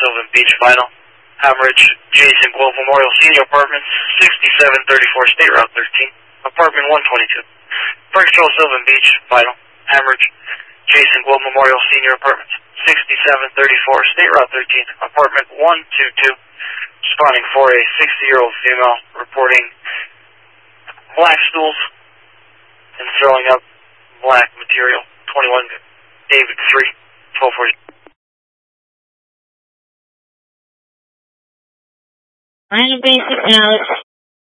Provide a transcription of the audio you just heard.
Sylvan Beach, Vinyl. Hemorrhage, Jason Globe Memorial Senior Apartments, 6734 State Route 13, Apartment 122. Berkshire Sylvan Beach, Vinyl. Hemorrhage, Jason Globe Memorial Senior Apartments, 6734 State Route 13, Apartment 122. Responding for a 60-year-old female reporting black stools and throwing up black material. 21 David 3, 1240. Minor basic, Alex.